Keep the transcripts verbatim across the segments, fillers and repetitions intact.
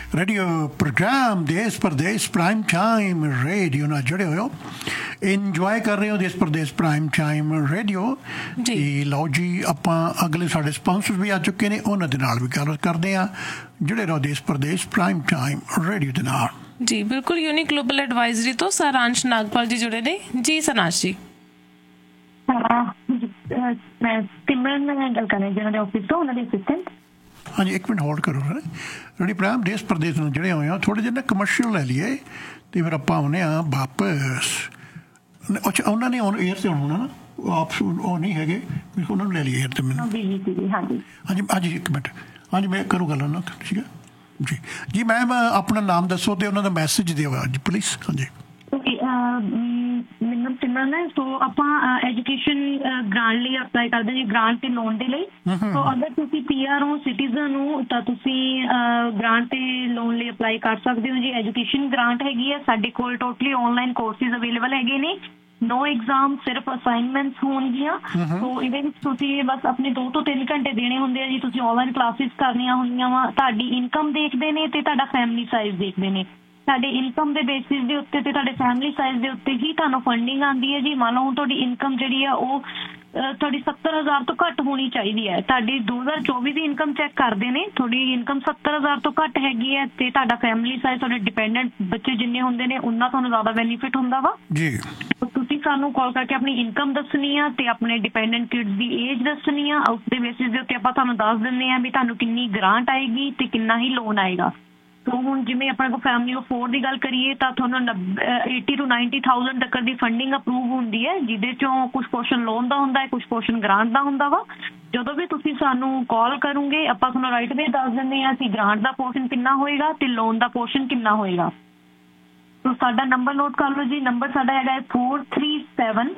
Radio programme देश प्रदेश prime time radio ਨਾਲ ਜੁੜੇ ਹੋਏ ਹੋ, ਇੰਜੋਏ ਕਰ ਰਹੇ ਹੋ ਦੇਸ਼ ਪ੍ਰदेश ਪ੍ਰਾਈਮ ਟਾਈਮ ਰੇਡੀਓ ਜੀ। ਲਓ ਜੀ, ਆਪਾਂ ਅਗਲੇ ਸਾਡੇ ਸਪਾਂਸਰ ਵੀ ਆ ਚੁੱਕੇ ਨੇ, ਉਹਨਾਂ ਦੇ ਨਾਲ ਵੀ ਗੱਲ ਕਰਦੇ ਆ। ਜੁੜੇ ਰਹੋ ਦੇਸ਼ ਪ੍ਰदेश ਪ੍ਰਾਈਮ ਟਾਈਮ ਰੇਡੀਓ ਦੇ ਨਾਲ ਜੀ। ਬਿਲਕੁਲ यूनिक ग्लोबल एडवाइजरी तो सारांश नागपाल जी जुड़े ने जी। सारांश जी मैं सिमरन गल कर रही हूं ऑफिस तो उन्होंने असिस्टेंट। हाँ जी, एक मिनट होल्ड करो। रेडी प्राइम देश प्रदेश ਨਾਲ ਜਿਹੜੇ ਹੋਏ ਆ, ਥੋੜੇ ਜਿਹੇ ਨਾ ਕਮਰਸ਼ੀਅਲ ਲੈ ਲਈਏ ਤੇ ਫਿਰ ਆਪਾਂ ਆਉਂਦੇ ਆ ਵਾਪਸ। ਅੱਛਾ, ਉਹਨਾਂ ਨੇ ਹੁਣ ਏਅਰ ਤੇ ਹੋਣਾ ਨਾ, ਆਪ ਉਹ ਨਹੀਂ ਹੈਗੇ, ਉਹਨਾਂ ਨੂੰ ਲੈ ਲਈਏ ਏਅਰ ਤੇ। ਮੈਨੂੰ ਹਾਂਜੀ ਹਾਂਜੀ ਹਾਂਜੀ ਇੱਕ ਮਿੰਟ। ਹਾਂਜੀ ਮੈਂ ਕਰੂ ਗੱਲ ਨਾ, ਠੀਕ ਹੈ ਜੀ। ਜੀ ਮੈਮ ਆਪਣਾ ਨਾਮ ਦੱਸੋ ਤੇ ਉਹਨਾਂ ਦਾ ਮੈਸੇਜ ਦਿਓ ਜੀ ਪਲੀਜ਼। ਹਾਂਜੀ ਮੈਨੂੰ ਸਿਮਰਨ ਹੈ। ਸੋ ਆਪਾਂ ਐਜੂਕੇਸ਼ਨ ਗ੍ਰਾਂਟ ਲਈ ਅਪਲਾਈ ਕਰਦੇ ਜੀ, ਗ੍ਰਾਂਟ ਤੇ ਲੋਨ ਦੇ ਲਈ। ਸੋ ਅਗਰ ਤੁਸੀਂ ਪੀ ਆਰ ਹੋ, ਸਿਟੀਜ਼ਨ ਹੋ, ਤਾਂ ਤੁਸੀਂ ਗ੍ਰਾਂਟ ਤੇ ਲੋਨ ਲਈ ਅਪਲਾਈ ਕਰ ਸਕਦੇ ਹੋ ਜੀ। ਐਜੂਕੇਸ਼ਨ ਗ੍ਰਾਂਟ ਹੈਗੀ ਹੈ ਸਾਡੇ ਕੋਲ। ਟੋਟਲੀ ਆਨਲਾਈਨ ਕੋਰਸਿਸ ਅਵੇਲੇਬਲ ਹੈਗੇ ਨੇ, ਨੋ ਐਗਜ਼ਾਮ, ਸਿਰਫ ਅਸਾਈਨਮੈਂਟਸ ਹੋਣਗੀਆਂ। ਸੋ ਇਹਦੇ ਵਿੱਚ ਤੁਸੀਂ ਬਸ ਆਪਣੇ ਦੋ ਤੋਂ ਤਿੰਨ ਘੰਟੇ ਦੇਣੇ ਹੁੰਦੇ ਆ ਜੀ। ਤੁਸੀਂ ਆਨਲਾਈਨ ਕਲਾਸਿਸ ਕਰਨੀਆਂ ਹੁੰਦੀਆਂ ਵਾ। ਤੁਹਾਡੀ ਇਨਕਮ ਦੇਖਦੇ ਨੇ ਤੇ ਤੁਹਾਡਾ ਫੈਮਿਲੀ ਸਾਈਜ਼ ਦੇਖਦੇ ਨੇ। ਤੁਹਾਡੇ ਇਨਕਮ ਦੇ ਬੇਸਿਸ ਦੇ ਉੱਤੇ ਤੇ ਤੁਹਾਡੇ ਫੈਮਿਲੀ ਸਾਈਜ਼ ਦੇ ਉੱਤੇ ਹੀ ਤੁਹਾਨੂੰ ਫੰਡਿੰਗ ਆਉਂਦੀ ਹੈ ਜੀ। ਮੰਨ ਲਓ ਹੁਣ ਤੁਹਾਡੀ ਇਨਕਮ ਜਿਹੜੀ ਆ ਉਹ ਤੁਹਾਡੀ ਸੱਤਰ ਹਜ਼ਾਰ ਤੋਂ ਘੱਟ ਹੋਣੀ ਚਾਹੀਦੀ ਹੈ। ਤੁਹਾਡੀ ਦੋ ਹਜ਼ਾਰ ਚੌਵੀ ਦੀ ਇਨਕਮ ਚੈੱਕ ਕਰਦੇ ਨੇ, ਤੁਹਾਡੀ ਇਨਕਮ ਸੱਤਰ ਹਜ਼ਾਰ ਤੋਂ ਘੱਟ ਹੈਗੀ ਹੈ ਤੇ ਤੁਹਾਡਾ ਫੈਮਿਲੀ ਸਾਈਜ਼, ਤੁਹਾਡੇ ਡਿਪੈਂਡੈਂਟ ਬੱਚੇ ਜਿੰਨੇ ਹੁੰਦੇ ਨੇ ਉਹਨਾਂ ਤੁਹਾਨੂੰ ਜ਼ਿਆਦਾ ਬੈਨੀਫਿਟ ਹੁੰਦਾ ਵਾ ਜੀ। ਤੁਸੀਂ ਸਾਨੂੰ ਕਾਲ ਕਰਕੇ ਆਪਣੀ ਇਨਕਮ ਦੱਸਣੀ ਆ ਤੇ ਆਪਣੇ ਡਿਪੈਂਡੈਂਟ ਕਿਡਸ ਦੀ ਏਜ ਦੱਸਣੀ ਆ। ਉਸ ਦੇ ਬੇਸਿਸ ਦੇ ਉੱਤੇ ਆਪਾਂ ਤੁਹਾਨੂੰ ਦੱਸ ਦਿੰਦੇ ਆ ਵੀ ਤੁਹਾਨੂੰ ਕਿੰਨੀ ਗ੍ਰਾਂਟ ਆਏਗੀ ਤੇ ਕਿੰਨਾ ਹੀ ਲੋਨ ਆਏਗਾ। ਸੋ ਹੁਣ ਜਿਵੇਂ ਆਪਣੇ ਕੋਲ ਫੈਮਿਲੀ ਆਫ ਫੋਰ ਦੀ ਗੱਲ ਕਰੀਏ ਤਾਂ ਤੁਹਾਨੂੰ ਏਟੀ ਟੂ ਨਾਈਨਟੀ ਥਾਊਜ਼ੈਂਡ ਤੱਕ ਦੀ ਫੰਡਿੰਗ ਅਪਰੂਵ ਹੁੰਦੀ ਹੈ, ਜਿਹਦੇ ਚੋਂ ਕੁਛ ਪੋਰਸ਼ਨ ਲੋਨ ਦਾ ਹੁੰਦਾ ਹੈ, ਕੁਛ ਪੋਰਸ਼ਨ ਗ੍ਰਾਂਟ ਦਾ ਹੁੰਦਾ ਵਾ। ਜਦੋਂ ਵੀ ਤੁਸੀਂ ਸਾਨੂੰ ਕਾਲ ਕਰੋਗੇ ਆਪਾਂ ਤੁਹਾਨੂੰ ਰਾਈਟ ਵੇ ਦੱਸ ਦਿੰਦੇ ਹਾਂ ਕਿ ਗ੍ਰਾਂਟ ਦਾ ਪੋਰਸ਼ਨ ਕਿੰਨਾ ਹੋਏਗਾ ਤੇ ਲੋਨ ਦਾ ਪੋਰਸ਼ਨ ਕਿੰਨਾ ਹੋਏਗਾ। ਸੋ ਸਾਡਾ ਨੰਬਰ ਨੋਟ ਕਰ ਲਓ ਜੀ। ਨੰਬਰ ਸਾਡਾ ਹੈਗਾ ਹੈ four three seven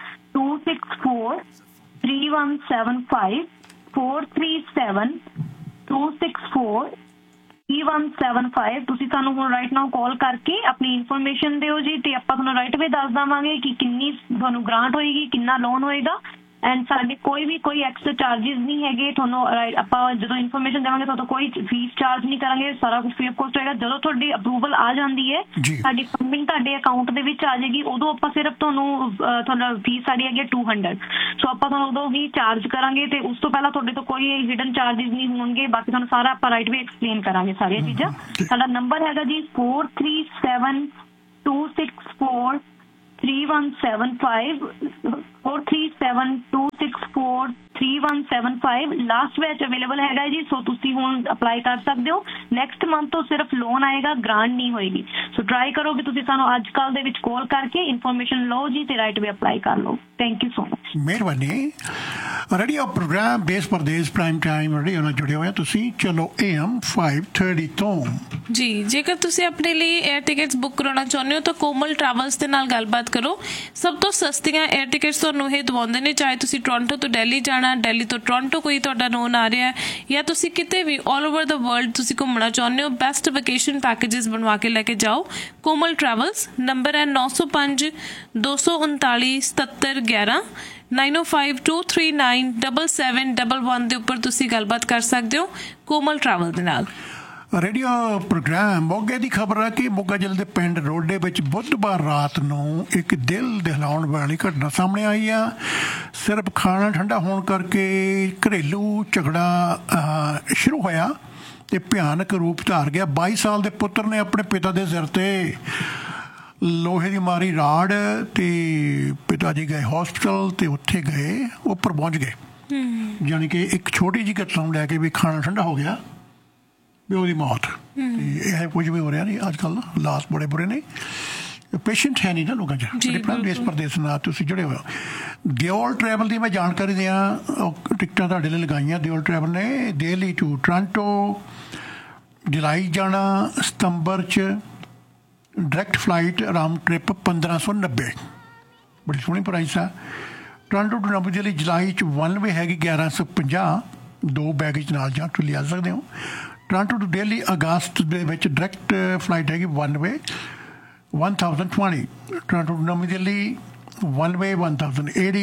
two six four three one seven five four three seven two six four three one seven five. ਤੁਸੀਂ ਸਾਨੂੰ ਹੁਣ ਰਾਈਟ ਨਾਓ ਕਾਲ ਕਰਕੇ ਆਪਣੀ ਇਨਫੋਰਮੇਸ਼ਨ ਦਿਓ ਜੀ ਤੇ ਆਪਾਂ ਤੁਹਾਨੂੰ ਰਾਈਟ ਵੇ ਦੱਸ ਦੇਵਾਂਗੇ ਕਿ ਕਿੰਨੀ ਤੁਹਾਨੂੰ ਗ੍ਰਾਂਟ ਹੋਏਗੀ, ਕਿੰਨਾ ਲੋਨ ਹੋਏਗਾ। ਐਂਡ ਸਾਡੇ ਕੋਈ ਵੀ ਕੋਈ ਐਕਸਟਰਾ ਚਾਰਜਿਸ ਨਹੀਂ ਹੈਗੇ। ਤੁਹਾਨੂੰ ਆਪਾਂ ਜਦੋਂ ਇਨਫੋਰਮੇਸ਼ਨ ਦੇਵਾਂਗੇ ਤੁਹਾਨੂੰ ਕੋਈ ਫੀਸ ਚਾਰਜ ਨਹੀਂ ਕਰਾਂਗੇ, ਸਾਰਾ ਕੁਝ ਫ੍ਰੀ ਆਫ ਕੋਸਟ ਹੋਏਗਾ। ਜਦੋਂ ਤੁਹਾਡੀ ਅਪਰੂਵਲ ਆ ਜਾਂਦੀ ਹੈ, ਸਾਡੀ ਫੰਡਿੰਗ ਤੁਹਾਡੇ ਅਕਾਊਂਟ ਦੇ ਵਿੱਚ ਆ ਜਾਏਗੀ, ਉਦੋਂ ਆਪਾਂ ਸਿਰਫ ਤੁਹਾਨੂੰ ਤੁਹਾਡਾ ਫੀਸ ਸਾਡੀ ਹੈਗੀ ਟੂ ਹੰਡਰਡ। ਸੋ ਆਪਾਂ ਤੁਹਾਨੂੰ ਉਦੋਂ ਹੀ ਚਾਰਜ ਕਰਾਂਗੇ ਤੇ ਉਸ ਤੋਂ ਪਹਿਲਾਂ ਤੁਹਾਡੇ ਤੋਂ ਕੋਈ ਹਿਡਨ ਚਾਰਜਿਸ ਨਹੀਂ ਹੋਣਗੇ। ਬਾਕੀ ਤੁਹਾਨੂੰ ਸਾਰਾ ਆਪਾਂ ਰਾਈਟ ਵੇ ਐਕਸਪਲੇਨ ਕਰਾਂਗੇ ਸਾਰੀਆਂ ਚੀਜ਼ਾਂ। ਸਾਡਾ ਨੰਬਰ ਹੈਗਾ ਜੀ four three seven two six four three one seven five four three seven two six four three one seven five. Last batch available ਹੈਗਾ ਜੀ। ਸੋ ਤੁਸੀਂ ਹੁਣ ਅਪਲਾਈ ਕਰ ਸਕਦੇ ਹੋ। ਨੈਕਸਟ ਮੰਥ ਤੋਂ ਸਿਰਫ ਲੋਨ ਆਏਗਾ, ਗ੍ਰਾਂਟ ਨਹੀਂ ਹੋਏਗੀ। ਸੋ ਟਰਾਈ ਕਰੋ ਕਿ ਤੁਸੀਂ ਸਾਨੂੰ ਅੱਜ ਕੱਲ੍ਹ ਦੇ ਵਿੱਚ ਕਾਲ ਕਰਕੇ ਇਨਫੋਰਮੇਸ਼ਨ ਲਓ ਜੀ ਤੇ ਰਾਈਟ ਵੇ ਅਪਲਾਈ ਕਰ ਲਓ। Thank you so much. ਮਿਹਰਬਾਨੀ। ਰੇਡੀਓ ਪ੍ਰੋਗਰਾਮ ਦੇਸ਼ ਪ੍ਰदेश ਪ੍ਰਾਈਮ ਟਾਈਮ ਰੇਡੀਓ ਨਾਲ ਜੁੜੇ ਹੋਏ ਤੁਸੀਂ। ਚਲੋ ਏ ਐਮ ਫਾਈਵ ਥਰਟੀ ਤੋਂ ਜੀ। ਜੇਕਰ ਤੁਸੀਂ ਆਪਣੇ ਲਈ ਏਅਰ ਟਿਕਟਸ ਬੁੱਕ ਕਰਾਉਣਾ ਚਾਹੁੰਦੇ ਹੋ ਤਾਂ ਕੋਮਲ ਟਰੈਵਲਸ ਦੇ ਨਾਲ ਗੱਲਬਾਤ ਕਰੋ। ਸਭ ਤੋਂ ਸਸਤੀਆਂ ਏਅਰ ਟਿਕਟਸ ਤੁਹਾਨੂੰ ਇਹ ਦਵਾਉਂਦੇ ਨੇ। ਚਾਹੇ ਤੁਸੀਂ ਟੋਰਾਂਟੋ ਤੋਂ ਦਿੱਲੀ ਜਾਣਾ, ਦਿੱਲੀ ਤੋਂ ਟੋਰਾਂਟੋ ਕੋਈ ਤੁਹਾਡਾ ਨੋਨ ਆ ਰਿਹਾ, ਜਾਂ ਤੁਸੀਂ ਕਿਤੇ ਵੀ ਆਲ ਓਵਰ ਦਾ ਵਰਲਡ ਤੁਸੀਂ ਘੁੰਮਣਾ ਚਾਹੁੰਦੇ ਹੋ, ਬੈਸਟ ਵੈਕੇਸ਼ਨ ਪੈਕੇਜਸ ਬਣਵਾ ਕੇ ਲੈ ਕੇ ਜਾਓ। ਕੋਮਲ ਟਰੈਵਲਸ। ਨੰਬਰ ਹੈ ਨੌ ਸੌ ਪੰਜ ਦੋ ਸੌ ਉਨਤਾਲੀ ਸਤੱਤਰ ਗਿਆਰਾਂ ਨਾਈਨ ਓ five two three nine double seven double one ਦੇ ਉੱਪਰ ਤੁਸੀਂ ਗੱਲਬਾਤ ਕਰ ਸਕਦੇ ਹੋ ਕੋਮਲ ਟਰੈਵਲ ਦੇ ਨਾਲ। ਰੇਡੀਓ ਪ੍ਰੋਗਰਾਮ ਮੋਗੇ ਦੀ ਖਬਰ ਹੈ ਕਿ ਮੋਗਾ ਜ਼ਿਲ੍ਹੇ ਦੇ ਪਿੰਡ ਰੋਡੇ ਵਿੱਚ ਬੁੱਧਵਾਰ ਰਾਤ ਨੂੰ ਇੱਕ ਦਿਲ ਦਹਿਲਾਉਣ ਵਾਲੀ ਘਟਨਾ ਸਾਹਮਣੇ ਆਈ ਆ। ਸਿਰਫ ਖਾਣਾ ਠੰਡਾ ਹੋਣ ਕਰਕੇ ਘਰੇਲੂ ਝਗੜਾ ਸ਼ੁਰੂ ਹੋਇਆ ਤੇ ਭਿਆਨਕ ਰੂਪ ਧਾਰ ਗਿਆ। ਬਾਈ ਸਾਲ ਦੇ ਪੁੱਤਰ ਨੇ ਆਪਣੇ ਪਿਤਾ ਦੇ ਸਿਰ ਤੇ ਲੋਹੇ ਦੀ ਮਾਰੀ ਰਾੜ ਤੇ ਪਿਤਾ ਜੀ ਗਏ ਹੌਸਪੀਟਲ ਤੇ ਉੱਥੇ ਗਏ, ਉੱਪਰ ਪਹੁੰਚ ਗਏ। ਜਾਣੀ ਕਿ ਇੱਕ ਛੋਟੀ ਜਿਹੀ ਘਟਨਾ ਨੂੰ ਲੈ ਕੇ ਵੀ ਖਾਣਾ ਠੰਡਾ ਹੋ ਗਿਆ ਵੀ ਉਹਦੀ ਮੌਤ। ਇਹ ਕੁਝ ਵੀ ਹੋ ਰਿਹਾ ਨਹੀਂ ਅੱਜ ਕੱਲ੍ਹ। ਹਾਲਾਤ ਬੜੇ ਬੁਰੇ ਨੇ, ਪੇਸ਼ੈਂਟ ਹੈ ਨਹੀਂ ਨਾ ਲੋਕਾਂ 'ਚ। ਦੇਸ਼ ਪ੍ਰਦੇਸ਼ ਨਾਲ ਤੁਸੀਂ ਜੁੜੇ ਹੋਏ ਹੋ। ਦਿਓਲ ਟਰੈਵਲ ਦੀ ਮੈਂ ਜਾਣਕਾਰੀ ਦਿਆਂ, ਟਿਕਟਾਂ ਤੁਹਾਡੇ ਲਈ ਲਗਾਈਆਂ ਦਿਓਲ ਟਰੈਵਲ ਨੇ। ਦਿੱਲੀ ਟੂ ਟੋਰਾਂਟੋ ਜੁਲਾਈ ਜਾਣਾ, ਸਤੰਬਰ 'ਚ ਡਾਇਰੈਕਟ ਫਲਾਈਟ ਆਰਾਮ ਟ੍ਰਿਪ ਪੰਦਰਾਂ ਸੌ ਨੱਬੇ, ਬੜੀ ਸੋਹਣੀ ਪ੍ਰਾਈਸ ਆ। ਟੋਰਾਂਟੋ ਟੂ ਨਵੀਂ ਦਿੱਲੀ ਜੁਲਾਈ 'ਚ ਵਨ ਵੇ ਹੈਗੀ ਗਿਆਰਾਂ ਸੌ ਪੰਜਾਹ, ਦੋ ਬੈਗੇਜ ਨਾਲ ਜਾਂ ਤੁਸੀਂ ਲਿਆ ਸਕਦੇ ਹੋ। ਟੋਰਾਂਟੋ ਟੂ ਦਿੱਲੀ ਅਗਸਤ ਦੇ ਵਿੱਚ ਡਾਇਰੈਕਟ ਫਲਾਈਟ ਹੈਗੀ one way one thousand twenty. Toronto to New Delhi, one way one thousand eighty.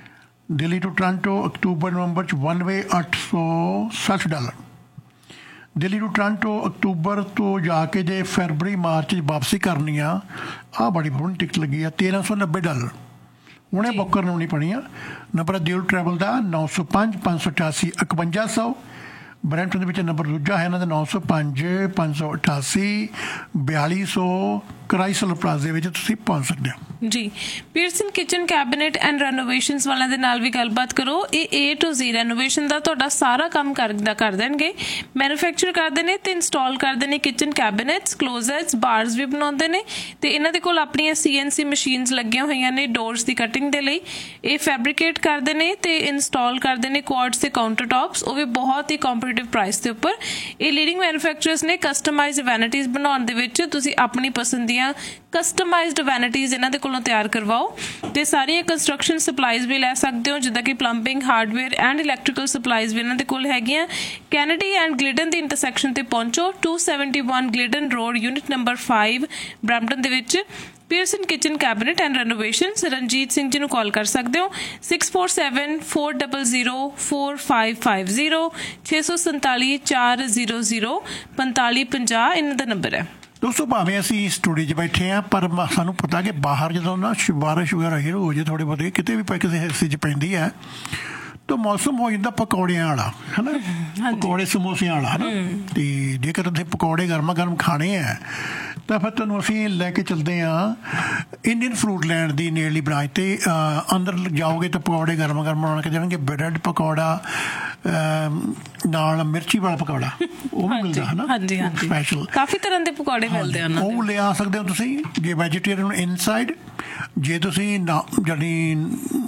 Delhi to Toronto, October, November, one way eight hundred sixty dollars. Delhi to Toronto October ਤੋਂ ਜਾ ਕੇ ਜੇ ਫਰਵਰੀ March 'ਚ ਵਾਪਸੀ ਕਰਨੀ ਆ, ਆਹ ਬੜੀ ਸੋਹਣੀ ਟਿਕਟ ਲੱਗੀ ਆ, ਤੇਰਾਂ ਸੌ ਨੱਬੇ ਡਾਲਰ ਹੁਣੇ ਬੁੱਕ ਕਰਨੀ ਪੈਣੀ ਆ। ਨੰਬਰ ਦਿਲ ਟਰੈਵਲ ਦਾ ਨੌ ਸੌ ਪੰਜ ਪੰਜ ਸੌ ਅਠਾਸੀ ਇਕਵੰਜਾ ਸੌ। ਬਰੈਂਪਟਨ ਦੇ ਵਿੱਚ ਨੰਬਰ ਦੂਜਾ ਹੈ ਇਹਨਾਂ ਦਾ ਨੌ ਸੌ ਪੰਜ ਪੰਜ ਸੌ ਅਠਾਸੀ ਬਿਆਲੀ ਸੌ ਕਰਾਈਸਲ ਪਲਾਜ਼ੇ ਵਿੱਚ ਤੁਸੀਂ ਪਹੁੰਚ ਸਕਦੇ ਹੋ ਜੀ। ਪੀਅਰਸਨ ਕਿਚਨ ਕੈਬਨਿਟ ਐਂਡ ਰੈਨੋਵੇਸ਼ਨਸ ਵਾਲਿਆਂ ਦੇ ਨਾਲ ਵੀ ਗੱਲਬਾਤ ਕਰੋ। ਇਹ ਏ ਟੂ ਜ਼ੀ ਰੈਨੋਵੇਸ਼ਨ ਦਾ ਤੁਹਾਡਾ ਸਾਰਾ ਕੰਮ ਕਰਦਾ ਕਰ ਦੇਣਗੇ। ਮੈਨੂਫੈਕਚਰ ਕਰਦੇ ਨੇ ਤੇ ਇੰਸਟਾਲ ਕਰਦੇ ਨੇ ਕਿਚਨ ਕੈਬਨਿਟਸ, ਕਲੋਜ਼ਟਸ, ਬਾਰਸ ਵੀ ਬਣਾਉਂਦੇ ਨੇ ਤੇ ਇਹਨਾਂ ਦੇ ਕੋਲ ਆਪਣੀਆਂ ਸੀ ਐਨ ਸੀ ਮਸ਼ੀਨਸ ਲੱਗੀਆਂ ਹੋਈਆਂ ਨੇ ਡੋਰਸ ਦੀ ਕਟਿੰਗ ਦੇ ਲਈ। ਇਹ ਫੈਬਰੀਕੇਟ ਕਰਦੇ ਨੇ ਤੇ ਇੰਸਟਾਲ ਕਰਦੇ ਨੇ ਕੁਆਰਟਸ ਤੇ ਕਾਊਂਟਰ ਟੌਪਸ, ਉਹ ਵੀ ਬਹੁਤ ਹੀ ਕੰਪੀਟੀਟਿਵ ਪ੍ਰਾਈਸ ਦੇ ਉੱਪਰ। ਇਹ ਲੀਡਿੰਗ ਮੈਨੂਫੈਕਚਰਰਸ ਨੇ ਕਸਟਮਾਈਜ਼ਡ ਵੈਨਿਟੀਜ਼ ਬਣਾਉਣ ਦੇ ਵਿੱਚ। ਤੁਸੀਂ ਆਪਣੀ ਪਸੰਦ ਦੀਆਂ ਕਸਟਮਾਈਜ਼ਡ ਵੈਨਿਟੀਜ਼ ਇਹਨਾਂ ਦੇ ਕੋਲੋਂ ਤਿਆਰ ਕਰਵਾਓ ਤੇ ਸਾਰੀਆਂ ਕੰਸਟਰਕਸ਼ਨ ਸਪਲਾਈਜ਼ ਵੀ ਲੈ ਸਕਦੇ ਹੋ, ਜਿੱਦਾਂ ਕਿ plumbing, hardware and electrical supplies ਵੀ ਇਹਨਾਂ ਦੇ ਕੋਲ ਹੈਗੀਆਂ। ਕੈਨੇਡੀ ਐਂਡ ਗਲਿਡਨ ਦੀ ਇੰਟਰਸੈਕਸ਼ਨ ਤੇ ਪਹੁੰਚੋ, ਦੋ ਸੌ ਇਕਹੱਤਰ ਗਲਿਡਨ ਰੋਡ, ਯੂਨਿਟ ਨੰਬਰ ਪੰਜ, ਬਰੈਂਪਟਨ ਦੇ ਵਿੱਚ। Pearson kitchen cabinet and ਰੈਨੋਵੇਸ਼ਨਸ। Ranjit Singh ji ਨੂੰ ਕਾਲ ਕਰ ਸਕਦੇ ਹੋ six four seven four zero zero four five five zero, ਛੇ ਸੌ ਸੰਤਾਲੀ ਚਾਰ ਜ਼ੀਰੋ ਜ਼ੀਰੋ ਪੰਤਾਲੀ ਪੰਜਾਹ ਇਹਨਾਂ ਦਾ ਨੰਬਰ ਹੈ। ਦੋਸਤੋ ਭਾਵੇਂ ਅਸੀਂ ਸਟੂਡੀਓ 'ਚ ਬੈਠੇ ਹਾਂ, ਪਰ ਸਾਨੂੰ ਪਤਾ ਕਿ ਬਾਹਰ ਜਦੋਂ ਨਾ ਬਾਰਿਸ਼ ਵਗੈਰਾ ਸ਼ੁਰੂ ਹੋ ਜਾਏ ਥੋੜ੍ਹੀ ਬਹੁਤੀ, ਕਿਤੇ ਵੀ ਕਿਸੇ ਹਿੱਸੇ 'ਚ ਪੈਂਦੀ ਹੈ ਤਾਂ ਮੌਸਮ ਹੋ ਜਾਂਦਾ ਪਕੌੜਿਆਂ ਵਾਲਾ, ਹੈ ਨਾ, ਪਕੌੜੇ ਸਮੋਸਿਆਂ ਵਾਲਾ, ਹੈ ਨਾ। ਅਤੇ ਜੇਕਰ ਉੱਥੇ ਪਕੌੜੇ ਗਰਮਾ ਗਰਮ ਖਾਣੇ ਹੈ ਤਾਂ ਫਿਰ ਤੁਹਾਨੂੰ ਅਸੀਂ ਲੈ ਕੇ ਚੱਲਦੇ ਹਾਂ ਇੰਡੀਅਨ ਫਰੂਟ ਲੈਂਡ ਦੀ ਨੇੜਲੀ ਬ੍ਰਾਂਚ 'ਤੇ। ਅੰਦਰ ਜਾਓਗੇ ਤਾਂ ਪਕੌੜੇ ਗਰਮਾ ਗਰਮ ਬਣਾ ਕੇ ਦੇਣਗੇ, ਬ੍ਰੈਡ ਪਕੌੜਾ ਨਾਲ ਮਿਰਚੀ ਵਾਲਾ ਪਕੌੜਾ ਉਹ ਵੀ ਮਿਲਦਾ, ਹੈ ਨਾ, ਸਪੈਸ਼ਲ ਕਾਫੀ ਤਰ੍ਹਾਂ ਦੇ ਪਕੌੜੇ ਮਿਲਦੇ ਹਨ, ਉਹ ਲਿਆ ਸਕਦੇ ਹੋ ਤੁਸੀਂ ਜੇ ਵੈਜੀਟੇਰੀਅਨ ਇਨਸਾਈਡ। ਜੇ ਤੁਸੀਂ ਨਾ ਜਾਨੀ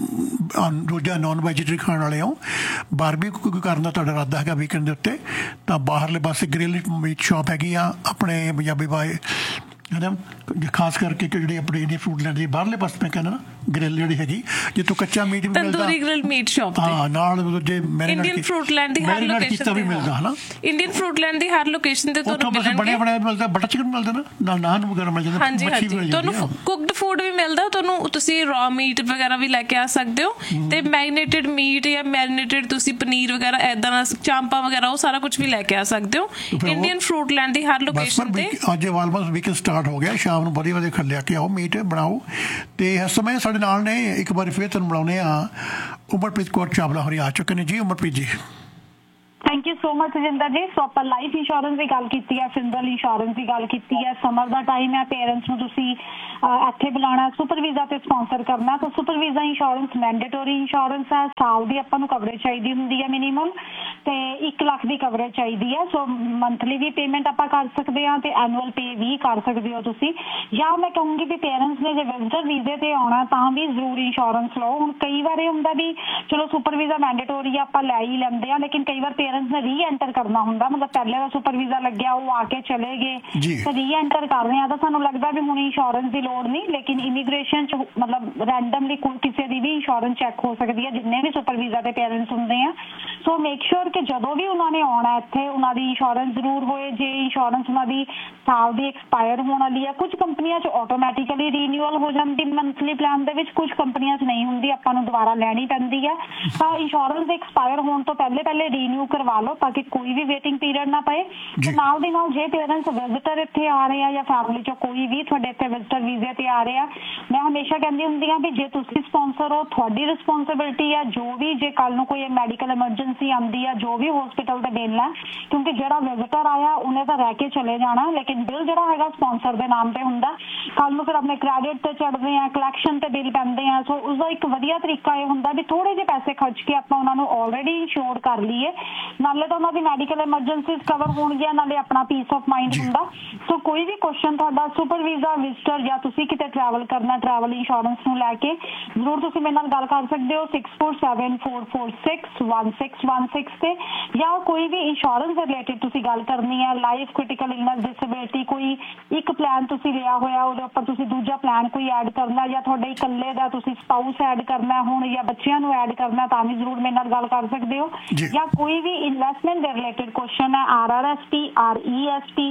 ਦੂਜਾ ਨੋਨ ਵੈਜੀਟੇਰੀਅਨ ਖਾਣ ਵਾਲੇ ਹੋ, ਬਾਰਬੀਕਿਊ ਕਰਨ ਦਾ ਤੁਹਾਡਾ ਇਰਾਦਾ ਹੈਗਾ ਵੀਕਐਂਡ ਦੇ ਉੱਤੇ, ਤਾਂ ਬਾਹਰਲੇ ਪਾਸੇ ਗ੍ਰਿਲ ਮੀਟ ਸ਼ਾਪ ਹੈਗੀ ਆ ਆਪਣੇ ਪੰਜਾਬੀ ਬਾਏ, ਹੈ ਨਾ, ਖਾਸ ਕਰਕੇ ਜਿਹੜੀ ਆਪਣੀ ਇੰਡੀਅਨ ਫਰੂਟ ਲੈਂਡ ਦੀ ਬਾਹਰਲੇ ਪਾਸੇ ਮੈਂ ਕਹਿੰਦਾ ਨਾ ਗ੍ਰਿਲ ਜਿਹੜੀ ਹੈਗੀ ਜਿੱਥੋਂ ਕੱਚਾ ਮੀਟ ਵੀ ਮਿਲਦਾ, ਤੰਦੂਰੀ ਗ੍ਰਿਲ ਮੀਟ ਸ਼ਾਪ ਹਾਂ, ਨਾਲ ਜੇ ਇੰਡੀਅਨ ਫਰੂਟ ਲੈਂਡ ਦੀ ਹਰ ਲੋਕੇਸ਼ਨ ਵੀ ਮਿਲਦਾ, ਹੈ ਨਾ। ਇੰਡੀਅਨ ਫਰੂਟ ਲੈਂਡ ਦੀ ਹਰ ਲੋਕੇਸ਼ਨ ਤੇ ਤੁਹਾਨੂੰ ਮਿਲਣਗੇ। ਬਣਿਆ ਬਣਾਇਆ ਮਿਲਦਾ, ਬਟਰ ਚਿਕਨ ਮਿਲਦਾ ਨਾ, ਨਾਲ ਨਾਨ ਵਗੈਰਾ ਮਿਲ ਜਾਂਦਾ, ਹਾਂਜੀ ਹਾਂਜੀ, ਤੁਹਾਨੂੰ ਕੁਕਡ ਫੂਡ ਵੀ ਮਿਲਦਾ, ਤੁਹਾਨੂੰ ਤੁਸੀਂ ਰॉ ਮੀਟ ਵਗੈਰਾ ਵੀ ਲੈ ਕੇ ਆ ਸਕਦੇ ਹੋ ਤੇ ਮੈਰੀਨੇਟਡ ਮੀਟ ਜਾਂ ਮੈਰੀਨੇਟਡ ਤੁਸੀਂ ਪਨੀਰ ਵਗੈਰਾ ਏਦਾਂ ਦਾ ਚਾਂਪਾ ਵਗੈਰਾ ਉਹ ਸਾਰਾ ਕੁਝ ਵੀ ਲੈ ਕੇ ਆ ਸਕਦੇ ਹੋ ਇੰਡੀਅਨ ਫਰੂਟ ਲੈਂਡ ਦੀ ਹਰ ਲੋਕੇਸ਼ਨ ਤੇ। ਅੱਜ ਆਲਮੋਸਟ ਵੀਕਐਂਡ ਸਟਾਰਟ ਹੋ ਗਿਆ, ਸ਼ਾਮ ਨੂੰ ਵਧੀਆ ਵਧੀਆ ਲਿਆ ਕੇ ਆਓ, ਮੀਟ ਬਣਾਓ। ਤੇ ਇਸ ਸਮੇਂ ਸਾਡੇ ਨਾਲ ਨੇ ਇੱਕ ਵਾਰੀ ਫਿਰ ਤੁਹਾਨੂੰ ਬੁਲਾਉਂਦੇ ਆ ਉਮਰਪ੍ਰੀਤ ਕੌਰ ਚਾਵਲਾ ਹੋਰੀ ਆ ਚੁੱਕੇ ਨੇ ਜੀ। ਉਮਰਪ੍ਰੀਤ ਜੀ, thank you so much Rajinder ji. ਸੋ ਆਪਾਂ ਲਾਈਫ ਇੰਸ਼ੋਰੈਂਸ ਦੀ ਗੱਲ ਕੀਤੀ ਹੈ, ਫਿੰਡਲ ਇੰਸ਼ੋਰੈਂਸ ਦੀ ਗੱਲ ਕੀਤੀ ਹੈ। ਸਮਰ ਦਾ ਟਾਈਮ ਹੈ, ਪੇਰੈਂਟਸ ਨੂੰ ਤੁਸੀਂ ਇੱਥੇ ਬੁਲਾਉਣਾ, ਸੁਪਰ ਵੀਜ਼ਾ ਤੇ ਸਪਾਂਸਰ ਕਰਨਾ। ਤਾਂ ਸੁਪਰ ਵੀਜ਼ਾ ਇੰਸ਼ੋਰੈਂਸ ਮੈਂਡੇਟੋਰੀ ਇੰਸ਼ੋਰੈਂਸ ਹੈ, ਸਾਲ ਦੀ ਆਪਾਂ ਨੂੰ ਕਵਰੇਜ ਚਾਹੀਦੀ ਹੁੰਦੀ ਹੈ ਮਿਨੀਮਮ, ਤੇ ਇੱਕ ਲੱਖ ਦੀ ਕਵਰੇਜ ਚਾਹੀਦੀ ਹੈ। ਸੋ ਮੰਥਲੀ ਵੀ ਪੇਮੈਂਟ ਆਪਾਂ ਕਰ ਸਕਦੇ ਹਾਂ ਤੇ ਐਨੂਅਲ ਪੇ ਵੀ ਕਰ ਸਕਦੇ ਹੋ ਤੁਸੀਂ। ਜਾਂ ਮੈਂ ਕਹੂੰਗੀ ਵੀ ਪੇਰੈਂਟਸ ਨੇ ਜੇ ਵਿਜ਼ਟਰ ਵੀਜ਼ੇ ਤੇ ਆਉਣਾ ਤਾਂ ਵੀ ਜ਼ਰੂਰ ਇੰਸ਼ੋਰੈਂਸ ਲਓ। ਹੁਣ ਕਈ ਵਾਰ ਇਹ ਹੁੰਦਾ ਵੀ ਚਲੋ ਸੁਪਰ ਵੀਜ਼ਾ ਮੈਂਡੇਟੋਰੀ ਆਪਾਂ ਲੈ ਹੀ ਲੈਂਦੇ ਹਾਂ, ਲੇਕਿਨ ਕਈ ਵਾਰ ਪੇਰੈਂਟਸ ਨੇ ਰੀ ਐਂਟਰ ਕਰਨਾ ਹੁੰਦਾ, ਮਤਲਬ ਪਹਿਲੇ ਦਾ ਸੁਪਰ ਵੀਜ਼ਾ ਲੱਗਿਆ ਉਹ ਆ ਕੇ ਚਲੇ ਗਏ ਤੇ ਰੀ ਐਂਟਰ ਕਰ ਰਹੇ ਆ, ਤਾਂ ਸਾਨੂੰ ਲੱਗਦਾ ਵੀ ਹੁਣ ਇੰਸ਼ੋਰੈਂਸ ਦੀ ਲੋੜ ਨਹੀਂ। ਲੇਕਿਨ ਇਮੀਗ੍ਰੇਸ਼ਨ ਚ ਮਤਲਬ ਰੈਂਡਮਲੀ ਕੋਈ ਕਿਸੇ ਦੀ ਵੀ ਇੰਸ਼ੋਰੈਂਸ ਚੈੱਕ ਹੋ ਸਕਦੀ ਹੈ, ਜਿੰਨੇ ਵੀ ਸੁਪਰ ਵੀਜ਼ਾ ਦੇ ਪੇਰੈਂਟਸ ਹੁੰਦੇ ਆ। ਸੋ ਮੇਕ ਸ਼ੋਰ ਕਿ ਜਦੋਂ ਵੀ ਉਹਨਾਂ ਨੇ ਆਉਣਾ ਇੱਥੇ ਉਹਨਾਂ ਦੀ ਇੰਸ਼ੋਰੈਂਸ ਜ਼ਰੂਰ ਹੋਏ। ਜੇ ਇੰਸ਼ੋਰੈਂਸ ਉਹਨਾਂ ਦੀ ਸਾਲ ਦੀ ਐਕਸਪਾਇਰ ਹੋਣ ਵਾਲੀ ਹੈ, ਕੁਝ ਕੰਪਨੀਆਂ ਚ ਆਟੋਮੈਟਿਕਲੀ ਰੀਨਿਊਅਲ ਹੋ ਜਾਂਦੀ ਮੰਥਲੀ ਪਲਾਨ ਦੇ ਵਿੱਚ, ਕੁਝ ਕੰਪਨੀਆਂ ਚ ਨਹੀਂ ਹੁੰਦੀ, ਆਪਾਂ ਨੂੰ ਦੁਬਾਰਾ ਲੈਣੀ ਪੈਂਦੀ ਹੈ। ਤਾਂ ਇੰਸ਼ੋਰੈਂਸ ਐਕਸਪਾਇਰ ਹੋਣ ਤੋਂ ਪਹਿਲੇ ਪਹਿਲੇ ਰੀਨਿਊ ਕਰਵਾ ਲਓ ਤਾਂ ਕਿ ਕੋਈ ਵੀ ਵੇਟਿੰਗ ਪੀਰੀਅਡ ਨਾ ਪਏ। ਤੇ ਨਾਲ ਦੀ ਨਾਲ ਜੇ ਪੇਰੈਂਟਸ ਵਿਜ਼ਿਟਰ ਇੱਥੇ ਆ ਰਹੇ ਆ ਜਾਂ ਫੈਮਿਲੀ ਚੋਂ ਕੋਈ ਵੀ ਤੁਹਾਡੇ ਇੱਥੇ ਵਿਜ਼ਿਟਰ ਵੀਜ਼ੇ ਤੇ ਆ ਰਹੇ ਆ, ਮੈਂ ਹਮੇਸ਼ਾ ਕਹਿੰਦੀ ਹੁੰਦੀ ਹਾਂ ਵੀ ਜੇ ਤੁਸੀਂ ਸਪਾਂਸਰ ਹੋ ਤੁਹਾਡੀ ਰਿਸਪੌਂਸਿਬਿਲਿਟੀ ਆ, ਜੋ ਵੀ ਜੇ ਕੱਲ ਨੂੰ ਕੋਈ ਮੈਡੀਕਲ ਐਮਰਜੈਂਸੀ ਆਉਂਦੀ ਆ, ਜੋ ਵੀ ਹਸਪੀਟਲ ਤੇ ਬਿੱਲ ਹੈ, ਕਿਉਂਕਿ ਜਿਹੜਾ ਵਿਜ਼ਿਟਰ ਆਇਆ ਉਹਨੇ ਤਾਂ ਰਹਿ ਕੇ ਚਲੇ ਜਾਣਾ, ਲੇਕਿਨ ਬਿੱਲ ਜਿਹੜਾ ਹੈਗਾ ਸਪਾਂਸਰ ਦੇ ਨਾਮ ਤੇ ਹੁੰਦਾ। ਕੱਲ ਨੂੰ ਫਿਰ ਆਪਣੇ ਕ੍ਰੈਡਿਟ ਤੇ ਚੜਦੇ ਆ, ਕਲੈਕਸ਼ਨ ਤੇ ਬਿੱਲ ਪੈਂਦੇ ਆ। ਸੋ ਉਸਦਾ ਇੱਕ ਵਧੀਆ ਤਰੀਕਾ ਇਹ ਹੁੰਦਾ ਵੀ ਥੋੜੇ ਜਿਹੇ ਪੈਸੇ ਖਰਚ ਕੇ ਆਪਾਂ ਉਹਨਾਂ ਨੂੰ ਆਲਰੇਡੀ ਇੰਸ਼ੋਰ ਕਰ ਲਈਏ, ਨਾਲੇ ਤਾਂ ਉਹਨਾਂ ਦੀ ਮੈਡੀਕਲ ਐਮਰਜੈਂਸੀਜ਼ ਕਵਰ ਹੋਣਗੀਆਂ, ਨਾਲੇ ਆਪਣਾ ਪੀਸ ਆਫ ਮਾਈਂਡ ਹੁੰਦਾ। ਸੋ ਕੋਈ ਵੀ ਕੁਐਸਚਨ ਤੁਹਾਡਾ ਸੁਪਰ ਵੀਜ਼ਾ, ਵਿਜ਼ਟਰ ਜਾਂ ਤੁਸੀਂ ਕਿਤੇ ਟਰੈਵਲ ਕਰਨਾ, ਟਰੈਵਲ ਇੰਸ਼ੋਰੈਂਸ ਨੂੰ ਲੈ ਕੇ ਜ਼ਰੂਰ ਤੁਸੀਂ ਮੇਰੇ ਨਾਲ ਗੱਲ ਕਰ ਸਕਦੇ ਹੋ six four seven four four six one six one six ਤੇ। ਜਾਂ ਕੋਈ ਵੀ ਇੰਸ਼ੋਰੈਂਸ ਦੇ ਰਿਲੇਟਿਡ ਤੁਸੀਂ ਗੱਲ ਕਰਨੀ ਹੈ, ਲਾਈਫ, ਕ੍ਰਿਟੀਕਲ ਇਲਨੈਸ, ਡਿਸੇਬਿਲਿਟੀ, ਕੋਈ ਇੱਕ ਪਲਾਨ ਤੁਸੀਂ ਲਿਆ ਹੋਇਆ ਉਹਦੇ ਉੱਪਰ ਤੁਸੀਂ ਦੂਜਾ ਪਲਾਨ ਕੋਈ ਐਡ ਕਰਨਾ, ਜਾਂ ਤੁਹਾਡੇ ਇਕੱਲੇ ਦਾ ਤੁਸੀਂ ਸਪਾਊਸ ਐਡ ਕਰਨਾ ਹੁਣ ਜਾਂ ਬੱਚਿਆਂ ਨੂੰ ਐਡ ਕਰਨਾ, ਤਾਂ ਵੀ ਜ਼ਰੂਰ ਮੇਰੇ ਨਾਲ ਗੱਲ ਕਰ ਸਕਦੇ ਹੋ। ਜਾਂ ਕੋਈ ਵੀ ਇਨਵੈਸਟਮੈਂਟ ਦੇ ਰਿਲੇਟਿਡ ਕੁਐਸਚਨ ਹੈ, R R S P, R E S P,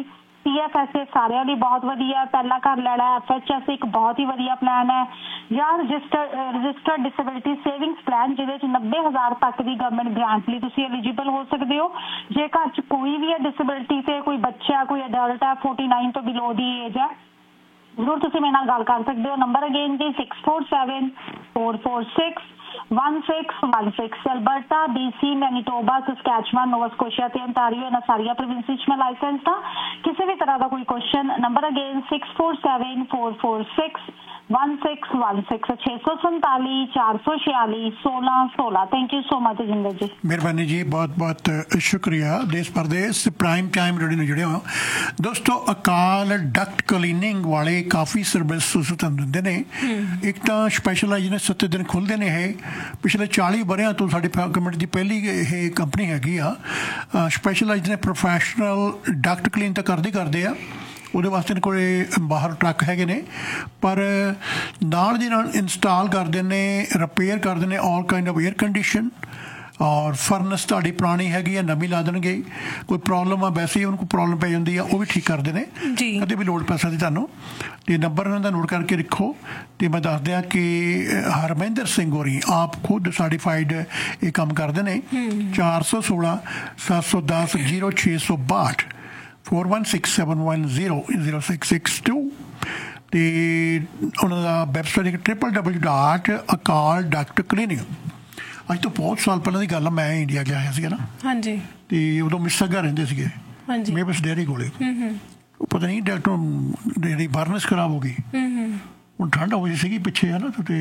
C F S A ਸਾਰਿਆਂ ਲਈ ਬਹੁਤ ਵਧੀਆ, ਪਹਿਲਾ ਘਰ ਲੈਣਾ, ਐਫ ਐਚ ਐਸ ਇੱਕ ਬਹੁਤ ਹੀ ਵਧੀਆ ਪਲਾਨ ਹੈ, ਜਾਂ register registered disability savings plan ਜਿਹਦੇ 'ਚ ਨੱਬੇ ਹਜ਼ਾਰ ਤੱਕ ਦੀ ਗਵਰਨਮੈਂਟ ਗ੍ਰਾਂਟ ਲਈ ਤੁਸੀਂ ਐਲੀਜੀਬਲ ਹੋ ਸਕਦੇ ਹੋ। ਜੇ ਘਰ 'ਚ ਕੋਈ ਵੀ ਹੈ ਡਿਸੇਬਿਲਿਟੀ ਤੇ ਕੋਈ ਬੱਚਾ ਕੋਈ ਅਡਲਟ ਹੈ ਫੋਰਟੀ ਨਾਈਨ ਤੋਂ ਬਿਲੋ ਦੀ ਏਜ ਹੈ, ਜ਼ਰੂਰ ਤੁਸੀਂ ਮੇਰੇ ਨਾਲ ਗੱਲ ਕਰ ਸਕਦੇ ਹੋ। Number again G six four seven four four six one six one six। Alberta, B C, Manitoba, Saskatchewan, ਨੋਵਾ ਸਕੋਸ਼ੀਆ ਤੇ ਅੰਟਾਰੀਓ ਇਹਨਾਂ ਸਾਰੀਆਂ ਪ੍ਰੋਵਿੰਸਿਸ 'ਚ ਮੈਂ ਲਾਇਸੈਂਸਡ ਹਾਂ। ਕਿਸੇ ਵੀ ਤਰ੍ਹਾਂ ਦਾ ਕੋਈ question number again six four seven four four six one six one six ਛੇ ਸੌ ਸੰਤਾਲੀ ਚਾਰ ਸੌ ਛਿਆਲੀ ਸੋਲਾਂ ਸੋਲਾਂ। Thank you so much Jinder ਜੀ। ਮਿਹਰਬਾਨੀ ਜੀ, ਬਹੁਤ ਬਹੁਤ ਸ਼ੁਕਰੀਆ। ਦੇਸ਼ ਪ੍ਰਦੇਸ਼ ਪ੍ਰਾਈਮ ਟਾਈਮ ਰੇਡੀਓ ਨੂੰ ਜੁੜੇ ਹੋ ਦੋਸਤੋ। ਅਕਾਲ ਡਕਟ ਕਲੀਨਿੰਗ ਵਾਲੇ ਕਾਫੀ ਸਰਵਿਸ ਤੁਹਾਨੂੰ ਦਿੰਦੇ ਨੇ। ਇੱਕ ਤਾਂ ਸਪੈਸ਼ਲਾਈਜ਼ ਨੇ ਸੱਤ ਦਿਨ ਖੁੱਲ੍ਹਦੇ ਨੇ। ਇਹ ਪਿਛਲੇ ਚਾਲੀ ਵਰ੍ਹਿਆਂ ਤੋਂ ਸਾਡੀ ਗਵਰਨਮੈਂਟ ਦੀ ਪਹਿਲੀ ਇਹ ਕੰਪਨੀ ਹੈਗੀ ਆ। ਸਪੈਸ਼ਲਾਈਜ਼ ਨੇ ਪ੍ਰੋਫੈਸ਼ਨਲ ਡਕਟ ਕਲੀਨ ਤਾਂ ਕਰਦੇ ਕਰਦੇ ਆ, ਉਹਦੇ ਵਾਸਤੇ ਇਹਨਾਂ ਕੋਲ ਬਾਹਰ ਟਰੱਕ ਹੈਗੇ ਨੇ, ਪਰ ਨਾਲ ਦੀ ਨਾਲ ਇੰਸਟਾਲ ਕਰਦੇ ਨੇ, ਰਿਪੇਅਰ ਕਰਦੇ ਨੇ ਆਲ ਕਾਈਂਡ ਆਫ ਏਅਰ ਕੰਡੀਸ਼ਨ ਔਰ ਫਰਨਸ ਤੁਹਾਡੀ ਪੁਰਾਣੀ ਹੈਗੀ ਆ ਨਵੀਂ ਲਾ ਦੇਣਗੇ। ਕੋਈ ਪ੍ਰੋਬਲਮ ਆ ਵੈਸੇ ਹੀ ਉਹਨੂੰ ਕੋਈ ਪ੍ਰੋਬਲਮ ਪੈ ਜਾਂਦੀ ਆ ਉਹ ਵੀ ਠੀਕ ਕਰਦੇ ਨੇ, ਕਦੇ ਵੀ ਲੋੜ ਪੈ ਸਕਦੀ ਤੁਹਾਨੂੰ। ਅਤੇ ਨੰਬਰ ਉਹਨਾਂ ਦਾ ਨੋਟ ਕਰਕੇ ਰੱਖੋ। ਅਤੇ ਮੈਂ ਦੱਸ ਦਿਆਂ ਕਿ ਹਰਮਿੰਦਰ ਸਿੰਘ ਹੋਰੀ ਆਪ ਖੁਦ ਸਰਟੀਫਾਈਡ ਇਹ ਕੰਮ ਕਰਦੇ ਨੇ। ਚਾਰ ਸੌ ਸੋਲਾਂ ਸੱਤ ਸੌ ਦਸ ਜ਼ੀਰੋ ਛੇ ਸੌ ਬਾਹਠ four one six seven one zero zero six six to. ਅਤੇ ਉਹਨਾਂ ਦਾ ਵੈਬਸਾਈਟ ਟ੍ਰਿਪਲ ਡਬਲਯੂ ਡਾਟ ਅਕਾਲ ਡਕਟ ਕਲੀਨਿੰਗ। ਅੱਜ ਤੋਂ ਬਹੁਤ ਸਾਲ ਪਹਿਲਾਂ ਦੀ ਗੱਲ ਆ, ਮੈਂ ਇੰਡੀਆ ਗਿਆ ਹੋਇਆ ਸੀਗਾ ਨਾ। ਹਾਂਜੀ। ਅਤੇ ਉਦੋਂ ਮਿਸਾਗਾ ਰਹਿੰਦੇ ਸੀਗੇ ਮੇਬਸ ਡੇਅਰੀ ਕੋਲੇ। ਉਹ ਪਤਾ ਨਹੀਂ ਡਾਕਟਰ ਜਿਹੜੀ ਬਰਨਸ ਖਰਾਬ ਹੋ ਗਈ, ਹੁਣ ਠੰਡ ਹੋ ਗਈ ਸੀਗੀ ਪਿੱਛੇ ਹੈ ਨਾ। ਅਤੇ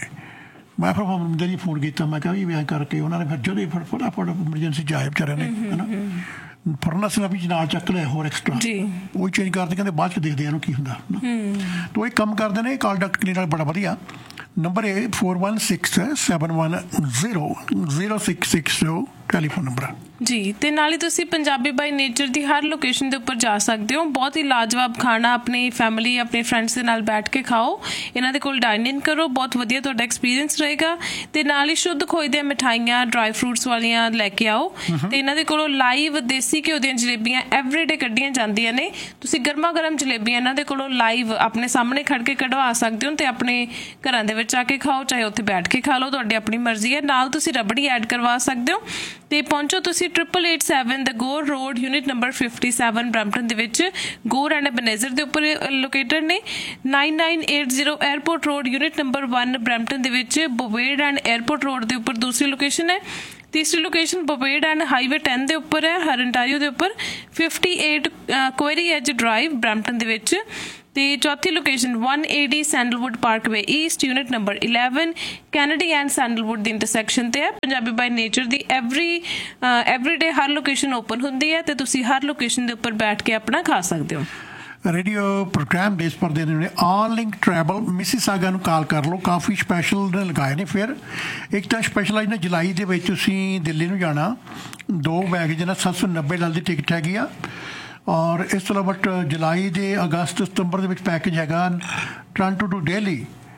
ਮੈਂ ਫਿਰ ਹਮਿੰਦਰ ਜੀ ਫੋਨ ਕੀਤਾ, ਮੈਂ ਕਿਹਾ ਵੀ ਐਂ ਕਰਕੇ ਉਹਨਾਂ ਨੇ ਫਿਰ ਜਦੋਂ ਹੀ ਫਿਰ ਫਟਾਫਟ ਐਮਰਜੈਂਸੀ 'ਚ ਆਏ ਵਿਚਾਰਿਆਂ ਨੇ ਹੈ ਨਾ। ਫਰਨਸ ਨਾਲ ਵੀ ਨਾਲ ਚੱਕ ਲਿਆ ਹੋਰ ਐਕਸਟਰਾ, ਉਹ ਚੇਂਜ ਕਰਦੇ, ਕਹਿੰਦੇ ਬਾਅਦ 'ਚ ਦੇਖਦੇ ਇਹਨੂੰ ਕੀ ਹੁੰਦਾ। ਤਾਂ ਇਹ ਕੰਮ ਕਰਦੇ ਨੇ ਅਕਾਲ ਡਕਟ ਕਲੀਨਿਕ ਨਾਲ ਬੜਾ ਵਧੀਆ। ਨੰਬਰ ਹੈ four one six seven one zero zero six six to telephone number ਜੀ। ਤੇ ਨਾਲ ਹੀ ਤੁਸੀਂ Punjabi by nature the Har location ਦੇ ਉੱਪਰ ਜਾ ਸਕਦੇ ਹੋ। ਬਹੁਤ ਹੀ ਲਾਜਵਾਬ ਖਾਣਾ ਆਪਣੀ ਫੈਮਿਲੀ ਆਪਣੇ ਫਰੈਂਡਸ ਦੇ ਨਾਲ ਬੈਠ ਕੇ ਖਾਓ। ਇਹਨਾਂ ਦੇ ਕੋਲ ਡਾਈਨ ਇਨ ਕਰੋ, ਬਹੁਤ ਵਧੀਆ ਤੁਹਾਡਾ ਐਕਸਪੀਰੀਅੰਸ ਰਹੇਗਾ। ਤੇ ਨਾਲ ਹੀ ਸ਼ੁੱਧ ਖੋਏ ਦੀਆਂ ਮਿਠਾਈਆਂ ਡਰਾਈ ਫਰੂਟਸ ਵਾਲੀਆਂ ਲੈ ਕੇ ਆਓ। ਤੇ ਇਹਨਾਂ ਦੇ ਕੋਲੋਂ ਲਾਈਵ ਦੇਸੀ ਘਿਓ ਦੀਆਂ ਜਲੇਬੀਆਂ ਐਵਰੀਡੇ ਕੱਢੀਆਂ ਜਾਂਦੀਆਂ ਨੇ। ਤੁਸੀਂ ਗਰਮਾ ਗਰਮ ਜਲੇਬੀਆਂ ਇਹਨਾਂ ਦੇ ਕੋਲੋਂ ਲਾਈਵ ਆਪਣੇ ਸਾਹਮਣੇ ਖੜ ਕੇ ਕਢਵਾ ਸਕਦੇ ਹੋ ਤੇ ਆਪਣੇ ਘਰਾਂ ਦੇ ਵਿੱਚ ਆ ਕੇ ਖਾਓ, ਚਾਹੇ ਉੱਥੇ ਬੈਠ ਕੇ ਖਾ ਲਓ, ਤੁਹਾਡੀ ਆਪਣੀ ਮਰਜ਼ੀ ਹੈ। ਨਾਲ ਤੁਸੀਂ ਰਬੜੀ ਐਡ ਕਰਵਾ ਸਕਦੇ ਹੋ। ਤੇ ਪਹੁੰਚੋ ਤੁਸੀਂ ਟ੍ਰਿਪਲ ਏਟ ਸੈਵਨ ਦ ਗੋਰ road unit number fifty seven Brampton ਦੇ ਵਿੱਚ। ਗੋਰ ਐਂਡ ਬਨੇਜ਼ਰ ਦੇ ਉੱਪਰ ਲੋਕੇਟਡ ਨੇ। Nine nine eight zero airport road unit number one Brampton ਦੇ ਵਿੱਚ। ਬੋਵੇਡ ਐਂਡ 에ਅਰਪੋਰਟ ਰੋਡ ਦੇ ਉੱਪਰ ਦੂਸਰੀ ਲੋਕੇਸ਼ਨ ਹੈ। ਤੀਸਰੀ ਲੋਕੇਸ਼ਨ ਬੋਵੇਡ ਐਂਡ ਹਾਈਵੇ ਟੈਨ ਦੇ ਉੱਪਰ ਹੈ, ਹਰੰਟਾਰੀਓ ਦੇ ਉੱਪਰ fifty eight query as drive Brampton ਦੇ ਵਿੱਚ। ਤੇ ਚੌਥੀ location one eighty sandalwood Parkway East unit number eleven Kennedy and sandalwood the intersection ਤੇ ਹੈ। Punjabi by nature the every every day Har location open ਹੁੰਦੀ ਹੈ ਤੇ ਤੁਸੀਂ ਹਰ ਲੋਕੇਸ਼ਨ ਦੇ ਉੱਪਰ ਬੈਠ ਕੇ ਆਪਣਾ ਖਾ ਸਕਦੇ ਹੋ। ਰੇਡੀਓ ਪ੍ਰੋਗਰਾਮ ਦੇਸ਼ ਪਰਦੇ ਨੇ ਆਲ ਲਿੰਕ ਟਰੈਵਲ ਮਿਸੀਸਾਗਾ ਨੂੰ ਕਾਲ ਕਰ ਲਓ। ਕਾਫੀ ਸਪੈਸ਼ਲ ਨੇ ਲਗਾਏ ਨੇ। ਫਿਰ ਇੱਕ ਤਾਂ ਸਪੈਸ਼ਲਾਈਜ਼ ਨੇ ਜੁਲਾਈ ਦੇ ਵਿੱਚ ਤੁਸੀਂ ਦਿੱਲੀ ਨੂੰ ਜਾਣਾ, ਦੋ ਬੈਗ ਜਿਹਨਾਂ ਸੱਤ ਸੌ ਨੱਬੇ ਡਾਲਰ ਦੀ ਟਿਕਟ ਹੈਗੀ ਆ। ਔਰ ਇਸ ਤੋਂ ਇਲਾਵਾ ਜੁਲਾਈ ਦੇ ਅਗਸਤ ਸਤੰਬਰ ਦੇ ਵਿੱਚ ਪੈਕੇਜ ਹੈਗਾ Toronto to Delhi,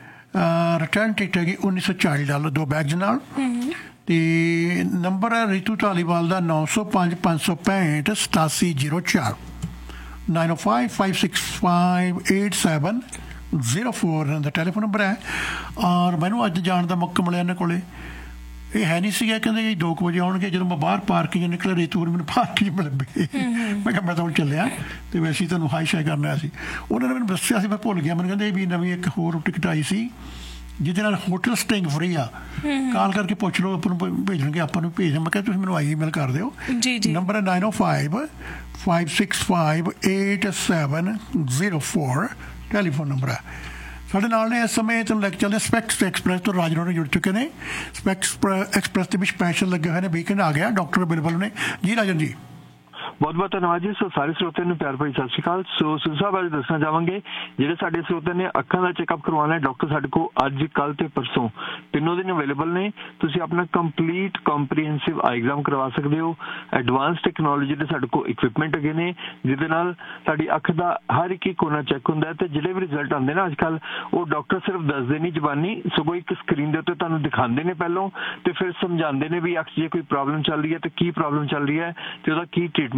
return ticket ਹੈਗੀ ਉੱਨੀ ਸੌ ਚਾਲੀ ਡਾਲਰ ਦੋ ਬੈਗਜ਼ ਨਾਲ। ਅਤੇ ਨੰਬਰ ਹੈ ਰੀਤੂ ਧਾਲੀਵਾਲ ਦਾ ਨੌ ਸੌ ਪੰਜ ਪੰਜ ਸੌ ਪੈਂਹਠ ਸਤਾਸੀ ਜੀਰੋ ਚਾਰ ਨਾਈਨ ਓ five five six five eight seven zero four ਦਾ ਟੈਲੀਫੋਨ ਨੰਬਰ ਹੈ। ਔਰ ਮੈਨੂੰ ਅੱਜ ਜਾਣ ਦਾ ਮੌਕਾ ਮਿਲਿਆ ਇਹਨਾਂ ਕੋਲੇ। ਇਹ ਹੈ ਨਹੀਂ ਸੀਗਾ, ਕਹਿੰਦੇ ਜੀ ਦੋ ਕੁ ਵਜੇ ਆਉਣਗੇ। ਜਦੋਂ ਮੈਂ ਬਾਹਰ ਪਾਰਕਿੰਗ ਨਿਕਲਿਆ ਰੇਤੂ ਮੈਨੂੰ ਪਾਰਕਿੰਗ ਮਿਲ ਪਈ। ਮੈਂ ਕਿਹਾ ਮੈਂ ਤਾਂ ਹੁਣ ਚੱਲਿਆ ਅਤੇ ਵੈਸੇ ਹੀ ਤੁਹਾਨੂੰ ਹਾਈ ਸ਼ਾਈ ਕਰਨ ਆਇਆ ਸੀ। ਉਹਨਾਂ ਨੇ ਮੈਨੂੰ ਦੱਸਿਆ ਸੀ, ਮੈਂ ਭੁੱਲ ਗਿਆ। ਮੈਨੂੰ ਕਹਿੰਦੇ ਵੀ ਨਵੀਂ ਇੱਕ ਹੋਰ ਟਿਕਟ ਆਈ ਸੀ ਜਿਹਦੇ ਨਾਲ ਹੋਟਲ ਸਟੇਇੰਗ ਫਰੀ ਆ। ਕਾਲ ਕਰਕੇ ਪੁੱਛ ਲਓ, ਆਪਾਂ ਨੂੰ ਭੇਜਣਗੇ, ਆਪਾਂ ਨੂੰ ਭੇਜ। ਮੈਂ ਕਿਹਾ ਤੁਸੀਂ ਮੈਨੂੰ ਆਈ ਈਮੇਲ ਕਰ ਦਿਓ। ਨੰਬਰ ਹੈ ਨਾਈਨ ਓ five five six five eight seven zero four telephone number ਹੈ। ਸਾਡੇ ਨਾਲ ਨੇ ਇਸ ਸਮੇਂ ਤੁਹਾਨੂੰ ਲੈ ਕੇ ਚੱਲਦੇ ਸਪੈਕਸ ਐਕਸਪ੍ਰੈਸ ਤੋਂ ਰਾਜ ਰੋਡ ਜੁੜ ਚੁੱਕੇ ਨੇ। ਸਪੈਕਸ ਐਕਸਪ੍ਰੈਸ ਦੇ ਵੀ ਸਪੈਸ਼ਲ ਲੱਗੇ ਹੋਏ ਨੇ। ਵੀਕਐਂਡ ਆ ਗਿਆ, ਡਾਕਟਰ ਅਵੇਲੇਬਲ ਨੇ ਜੀ। ਰਾਜਨ ਜੀ ਬਹੁਤ ਬਹੁਤ ਧੰਨਵਾਦ ਜੀ। ਸੋ ਸਾਰੇ ਸਰੋਤਿਆਂ ਨੂੰ ਪਿਆਰ ਭਰੀ ਸਤਿ ਸ਼੍ਰੀ ਅਕਾਲ। ਸੋ ਸਿੱਧੂ ਸਾਹਿਬ ਬਾਰੇ ਦੱਸਣਾ ਚਾਹਾਂਗੇ, ਜਿਹੜੇ ਸਾਡੇ ਸਰੋਤਿਆਂ ਨੇ ਅੱਖਾਂ ਦਾ ਚੈੱਕਅਪ ਕਰਵਾਉਣਾ, ਡਾਕਟਰ ਸਾਡੇ ਕੋਲ ਅੱਜ ਕੱਲ੍ਹ ਤੇ ਪਰਸੋਂ ਤਿੰਨੋਂ ਦਿਨ ਅਵੇਲੇਬਲ ਨੇ। ਤੁਸੀਂ ਆਪਣਾ ਕੰਪਲੀਟ ਕੰਪਰੀਹੈਂਸਿਵ ਆਈ ਐਗਜ਼ਾਮ ਕਰਵਾ ਸਕਦੇ ਹੋ। ਐਡਵਾਂਸ ਟੈਕਨੋਲੋਜੀ ਦੇ ਸਾਡੇ ਕੋਲ ਇਕਵਿਪਮੈਂਟ ਹੈਗੇ ਨੇ, ਜਿਹਦੇ ਨਾਲ ਸਾਡੀ ਅੱਖ ਦਾ ਹਰ ਇੱਕ ਕੋਨਾ ਚੈੱਕ ਹੁੰਦਾ ਹੈ। ਤੇ ਜਿਹੜੇ ਵੀ ਰਿਜ਼ਲਟ ਆਉਂਦੇ ਨਾ ਅੱਜ ਕੱਲ੍ਹ, ਉਹ ਡਾਕਟਰ ਸਿਰਫ ਦੱਸਦੇ ਨਹੀਂ ਜ਼ਬਾਨੀ, ਸਗੋਂ ਇੱਕ ਸਕਰੀਨ ਦੇ ਉੱਤੇ ਤੁਹਾਨੂੰ ਦਿਖਾਉਂਦੇ ਨੇ ਪਹਿਲੋਂ, ਤੇ ਫਿਰ ਸਮਝਾਉਂਦੇ ਨੇ ਵੀ ਅੱਖ 'ਚ ਜੇ ਕੋਈ ਪ੍ਰੋਬਲਮ ਚੱਲ ਰਹੀ ਹੈ ਤੇ ਕੀ ਪ੍ਰੋਬਲਮ ਚੱਲ ਰਹੀ ਹੈ ਤੇ ਉਹਦਾ ਕੀ ਟ੍ਰੀਟਮੈਂਟ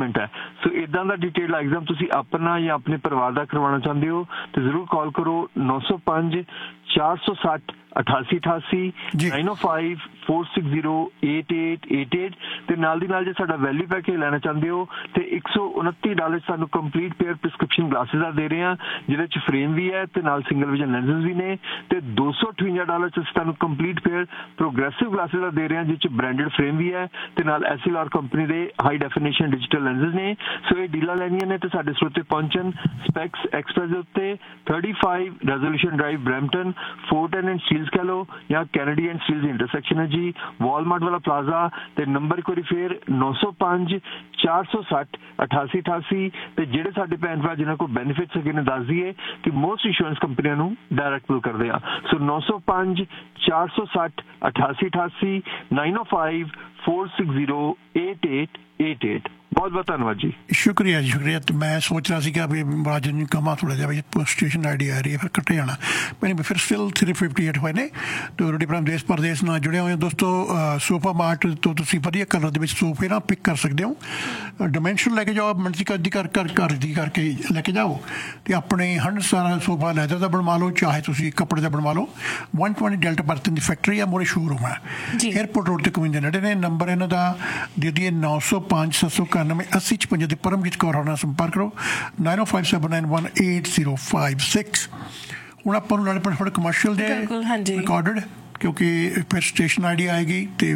ਅਪਾਇੰਟਮੈਂਟ ਹੈ। ਸੋ ਇਦਾਂ ਦਾ ਡਿਟੇਲ ਐਗਜ਼ਾਮ ਤੁਸੀਂ ਆਪਣਾ ਜਾਂ ਆਪਣੇ ਪਰਿਵਾਰ ਦਾ ਕਰਵਾਉਣਾ ਚਾਹੁੰਦੇ ਹੋ ਤੇ ਜ਼ਰੂਰ ਕਾਲ ਕਰੋ ਨੌ ਸੌ ਪੰਜ ਚਾਰ ਸੌ ਸੱਠ ਅਠਾਸੀ ਅਠਾਸੀ ਨਾਈਨ ਓ five four six zero eight eight eight eight ਤੇ ਨਾਲ ਦੀ ਨਾਲ ਜੇ ਸਾਡਾ ਵੈਲਿਊ ਪੈਕੇਜ ਲੈਣਾ ਚਾਹੁੰਦੇ ਹੋ ਤੇ ਇੱਕ ਸੌ ਉਨੱਤੀ ਡਾਲਰ ਸਾਨੂੰ ਕੰਪਲੀਟ ਪੇਅਰ ਪ੍ਰਿਸਕ੍ਰਿਪਸ਼ਨ ਗਲਾਸਿਸ ਦਾ ਦੇ ਰਹੇ ਹਾਂ ਜਿਹਦੇ ਚ ਫਰੇਮ ਵੀ ਹੈ ਤੇ ਨਾਲ ਸਿੰਗਲ ਵਿਜ਼ਨ ਲੈਂਸਸ ਵੀ ਨੇ ਤੇ ਦੋ ਸੌ ਅਠਵੰਜਾ ਡਾਲਰ ਚ ਅਸੀਂ ਤੁਹਾਨੂੰ ਕੰਪਲੀਟ ਪੇਅਰ ਪ੍ਰੋਗਰੈਸਿਵ ਗਲਾਸਿਸ ਦਾ ਦੇ ਰਹੇ ਹਾਂ ਜਿਸ ਚ ਬ੍ਰਾਂਡਡ ਫਰੇਮ ਵੀ ਹੈ ਤੇ ਨਾਲ ਐਸਐਲਆਰ ਕੰਪਨੀ ਦੇ ਹਾਈ ਡੈਫੀਨੇਸ਼ਨ ਡਿਜੀਟਲ ਲੈਂਸਸ ਨੇ। ਸੋ ਇਹ ਡੀਲਾਂ ਲੈਣੀਆਂ ਨੇ ਤੇ ਸਾਡੇ ਸਰੋਤੇ ਪਹੁੰਚਣ ਸਪੈਕਸ ਐਕਸਪ੍ਰੈਸ ਦੇ ਉੱਤੇ thirty five resolution drive Brampton four ten and Steeles ਕਹ ਲਓ ਜਾਂ ਕੈਨੇਡੀ ਐਂਡ ਸਟੀਲਸ ਇੰਟਰਸੈਕਸ਼ਨ ਹੈ ਜੀ ਵਾਲਮਾਰਟ ਵਾਲਾ ਪਲਾਜ਼ਾ ਤੇ ਨੰਬਰ ਇੱਕ ਵਾਰੀ ਫੇਰ ਨੌ ਸੌ ਪੰਜ ਚਾਰ ਸੌ ਸੱਠ ਅਠਾਸੀ ਅਠਾਸੀ ਤੇ ਜਿਹੜੇ ਸਾਡੇ ਭੈਣ ਭਰਾ ਜਿਹਨਾਂ ਕੋਲ ਬੈਨੀਫਿਟਸ ਹੈਗੇ ਨੇ ਦੱਸ ਦਈਏ ਕਿ ਮੋਸਟ ਇੰਸ਼ੋਰੈਂਸ ਕੰਪਨੀਆਂ ਨੂੰ ਡਾਇਰੈਕਟ ਬਿਲ ਕਰਦੇ ਆ। ਸੋ ਨੌ ਸੌ ਪੰਜ ਚਾਰ ਸੌ ਸੱਠ ਅਠਾਸੀ ਅਠਾਸੀ ਨਾਈਨ ਓ five four six zero eight eight eight eight. ਬਹੁਤ ਬਹੁਤ ਧੰਨਵਾਦ ਜੀ। ਸ਼ੁਕਰੀਆ ਜੀ ਸ਼ੁਕਰੀਆ। ਤੇ ਮੈਂ ਸੋਚ ਰਿਹਾ ਸੀ ਕਿ ਵੀ ਰਾਜਨ ਨੂੰ ਕਮਾ ਥੋੜਾ ਜਿਹਾ ਵੀ ਸਟੇਸ਼ਨ ਆਈ ਡੀ ਆ ਰਹੀ ਹੈ ਫਿਰ ਕੱਟੇ ਜਾਣਾ ਮੈਨੂੰ ਫਿਰ ਸਟਿਲ ਥ੍ਰੀ ਫਿਫਟੀ ਏਟ ਹੋਏ ਨੇ ਤੇ ਰੋਟੀ ਪ੍ਰਮ ਦੇਸ਼ ਪ੍ਰਦੇਸ਼ ਨਾਲ ਜੁੜੇ ਹੋਏ ਦੋਸਤੋ। ਸੋਫਾ ਮਾਰਟ ਤੋਂ ਤੁਸੀਂ ਵਧੀਆ ਕਲਰ ਦੇ ਵਿੱਚ ਸੋਫੇ ਨਾ ਪਿਕ ਕਰ ਸਕਦੇ ਹੋ। ਡਾਇਮੈਂਸ਼ਨ ਲੈ ਕੇ ਜਾਓ ਮਿੰਟ ਦੀ ਕਰ ਕਰ ਕਰ ਦੀ ਕਰਕੇ ਲੈ ਕੇ ਜਾਓ ਤੇ ਆਪਣੇ ਹੰਡ ਸਾਰਾ ਸੋਫਾ ਲੈਦਰ ਦਾ ਬਣਵਾ ਲਓ ਚਾਹੇ ਤੁਸੀਂ ਕੱਪੜੇ ਦਾ ਬਣਵਾ ਲਓ। ਵਨ ਟਵੈਂਟੀ ਡੈਲਟਾ ਬਰਤਨ ਦੀ ਫੈਕਟਰੀ ਆ ਮੋਰੇ ਸ਼ੋਰੂਮ ਹੈ ਏਅਰਪੋਰਟ ਰੋਡ ਤੇ ਕਮਿੰਦੇ ਨੇੜੇ ਨੇ। ਨੰਬਰ ਇਹਨਾਂ ਦਾ ਦੇ ਦਈਏ ਨੌ ਸੌ ਪੰਜ ਸੱਤ ਸੌ ਇਕਾਨਵੇਂ अस्सी छपंजा ਦੇ ਪਰਮਜੀਤ ਕੌਰ ਹੋਣਾ ਸੰਪਰਕ ਕਰੋ ਨਾਈਨ ਓ five seven nine one eight zero five six. ਹੁਣ ਆਪਾਂ ਨੂੰ ਨਾਲੇ ਥੋੜਾ ਕਮਰਸ਼ੀਅਲ ਦੇ ਰਿਕਾਰਡਡ ਕਿਉਂਕਿ ਫਿਰ ਸਟੇਸ਼ਨ ਆਈ ਡੀ ਆਏਗੀ ਤੇ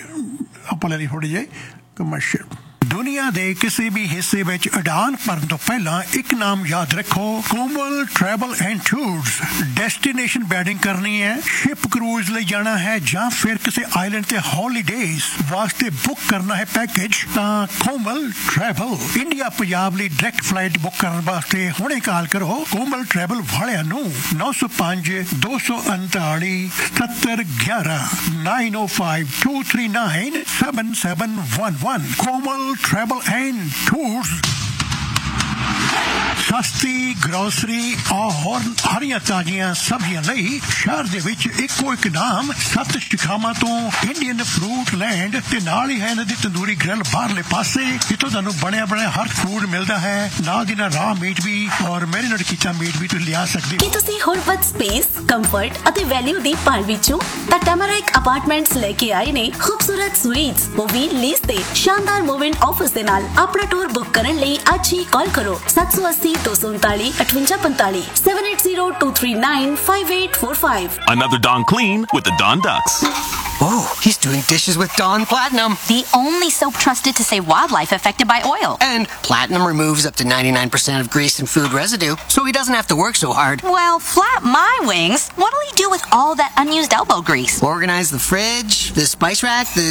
ਆਪਾਂ ਲੈ ਲਈ ਥੋੜੀ ਜਿਹੀ ਕਮਰਸ਼ੀਅਲ। ਦੁਨੀਆ ਦੇ ਕਿਸੇ ਵੀ ਹਿੱਸੇ ਵਿੱਚ ਉਡਾਨ ਭਰਨ ਤੋਂ ਪਹਿਲਾਂ ਇੱਕ ਨਾਮ ਯਾਦ ਰੱਖੋ ਕੋਮਲ travel and tours. Destination wedding ਕਰਨੀ ਹੈ ਸ਼ਿਪ ਕਰੂਜ਼ ਲਈ ਜਾਣਾ ਹੈ ਜਾਂ ਫਿਰ ਕਿਸੇ ਆਈਲੈਂਡ ਤੇ ਹੌਲੀਡੇਜ਼ ਵਾਸਤੇ ਬੁੱਕ ਕਰਨਾ ਹੈ ਪੈਕੇਜ ਤਾਂ ਕੋਮਲ ਟਰੈਵਲ ਇੰਡੀਆ ਪੰਜਾਬ ਲਈ ਡਾਇਰੈਕਟ ਫਲਾਈਟ ਬੁੱਕ ਕਰਨ ਵਾਸਤੇ ਹੁਣੇ ਕਾਲ ਕਰੋ ਕੋਮਲ ਟਰੈਵਲ ਵਾਲਿਆਂ ਨੂੰ ਨੌ ਸੌ ਪੰਜ ਦੋ ਸੌ ਉਨਤਾਲੀ ਸੱਤਰ ਗਿਆਰਾਂ nine O five two three nine seven seven one one. Komal Travel and Tours। ਸਸਤੀ ਗਰੋਸਰੀ ਔਰ ਹਰੀਆਂ ਤਾਜ਼ੀਆਂ ਸਬਜ਼ੀਆਂ ਲਈ ਸ਼ਹਿਰ ਦੇ ਵਿੱਚ ਇੱਕੋ ਇੱਕ ਨਾਮ ਸੱਤ ਸ਼ਿਖਾਵਾਂ ਤੋਂ ਇੰਡੀਅਨ ਫਰੂਟ ਲੈਂਡ ਤੇ ਨਾਲ ਹੀ ਹੈ ਇਹਨਾਂ ਦੀ ਤੰਦੂਰੀ ਗ੍ਰਿਲ ਬਾਹਰਲੇ ਪਾਸੇ ਜਿੱਥੋਂ ਤੁਹਾਨੂੰ ਬਣਿਆ ਬਣਿਆ ਹਰ ਫੂਡ ਮਿਲਦਾ ਹੈ ਨਾਲ ਦੀ ਨਾਲ ਰਾਹ ਮੀਟ ਵੀ ਔਰ ਮੈਰੀਨੇਟ ਕੀਤਾ ਮੀਟ ਵੀ ਤੁਸੀਂ ਲਿਆ ਸਕਦੇ ਹੋ। ਕੀ ਤੁਸੀਂ ਹੋਰ ਵੱਧ ਸਪੇਸ ਕੰਫਰਟ ਅਤੇ ਵੈਲਿਊ ਦੀ ਭਾਲ ਵਿੱਚੋਂ ਤਾਂ ਟੈਮਰਿਕ ਅਪਾਰਟਮੈਂਟਸ ਲੈ ਕੇ ਆਏ ਨੇ ਖੂਬਸੂਰਤ ਸਵੀਟਸ ਉਹ ਵੀ ਲੀਜ਼ ਤੇ ਸ਼ਾਨਦਾਰ ਮੂਵਮੈਂਟ ਆਫਿਸ ਦੇ ਨਾਲ। ਆਪਣਾ ਟੂਰ ਬੁੱਕ ਕਰਨ ਲਈ ਅੱਜ ਹੀ ਕਾਲ ਕਰੋ ਸੱਤ ਸੌ ਅੱਸੀ ਦੋ ਸੌ ਉਨਤਾਲੀ ਅਠਵੰਜਾ ਪੰਤਾਲੀ seven eight zero two three nine five eight four five। Another Dawn clean with the Dawn Ducks. Oh, he's doing dishes with Dawn Platinum. The only soap trusted to save wildlife affected by oil. And Platinum removes up to ninety-nine percent of grease and food residue, so he doesn't have to work so hard. Well, flap my wings. What'll he do with all that unused elbow grease? Organize the fridge, the spice rack, the